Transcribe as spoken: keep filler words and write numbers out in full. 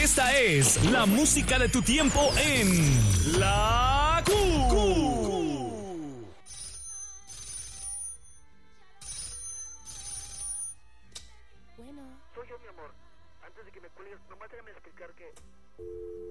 Esta es la música de tu tiempo en La Q. Bueno. Soy yo, mi amor. Antes de que me cuelgues, nomás déjame explicar que...